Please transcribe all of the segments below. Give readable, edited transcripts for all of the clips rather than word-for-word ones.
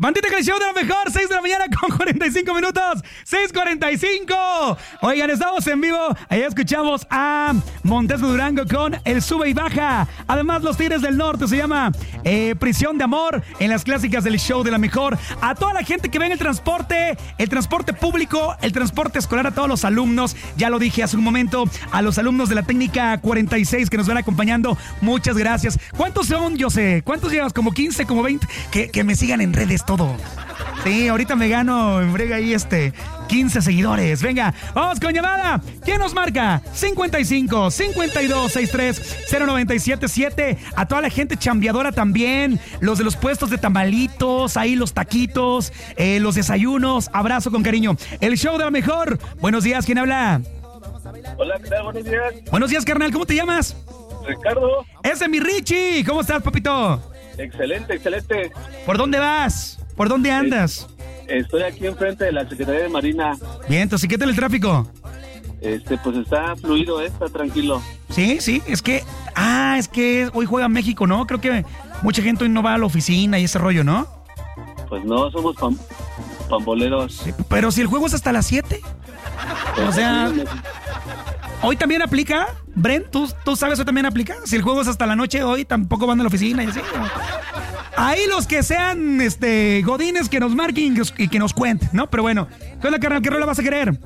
Bandita que el show de lo mejor, 6 de la mañana con 45 minutos, 6:45. Oigan, estamos en vivo, ahí escuchamos a Montesco Durango con el sube y baja. Además, los Tigres del Norte se llama Prisión de Amor en las clásicas del show de la mejor. A toda la gente que ve en el transporte público, el transporte escolar, a todos los alumnos, ya lo dije hace un momento, a los alumnos de la técnica 46 que nos van acompañando, muchas gracias. ¿Cuántos son, José? ¿Cuántos llevas? ¿Como 15, como 20? Que me sigan en redes todo. Sí, ahorita me gano en brega ahí 15 seguidores. Venga, vamos con llamada. ¿Quién nos marca? 55 52 63 0977. A toda la gente chambeadora también, los de los puestos de tamalitos, ahí los taquitos, los desayunos. Abrazo con cariño. El show de la mejor. Buenos días, ¿quién habla? Hola, ¿qué tal? Buenos días. Buenos días, carnal. ¿Cómo te llamas? Ricardo. Ese es mi Richie. ¿Cómo estás, papito? Excelente, excelente. ¿Por dónde vas? ¿Por dónde andas? Estoy aquí enfrente de la Secretaría de Marina. Bien, entonces, ¿qué tal el tráfico? Pues está fluido, está tranquilo. Sí, es que hoy juega México, ¿no? Creo que mucha gente hoy no va a la oficina y ese rollo, ¿no? Pues no, somos pamboleros. Sí, pero si el juego es hasta las 7. O sea, ¿hoy también aplica? Brent, ¿tú sabes, hoy también aplica? Si el juego es hasta la noche, hoy tampoco van a la oficina y así. Ahí los que sean godines que nos marquen y que nos cuenten, ¿no? Pero bueno, ¿qué onda, carnal? ¿Qué rola vas a querer?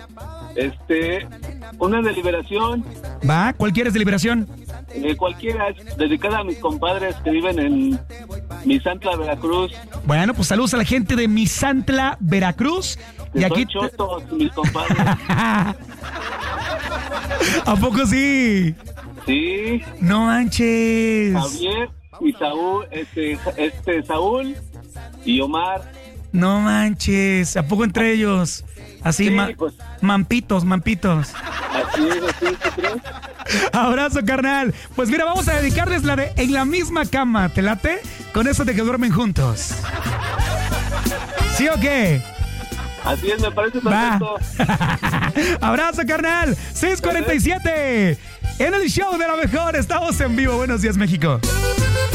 Una de Liberación. ¿Va? ¿Cuál quieres de Liberación? Cualquiera, dedicada a mis compadres que viven en Misantla, Veracruz. Bueno, pues saludos a la gente de Misantla, Veracruz. Y aquí son chotos, mis compadres. ¿A poco sí? Sí. No manches. Javier y Saúl, Saúl y Omar. No manches, ¿a poco entre ellos? Así, sí, pues. Mampitos. Así es, ¿tú crees? Abrazo, carnal. Pues mira, vamos a dedicarles la de En la misma cama, ¿te late? Con eso de que duermen juntos. ¿Sí o qué? Así es, me parece perfecto. Abrazo, carnal. 6:47. En el show de la mejor, estamos en vivo. Buenos días, México.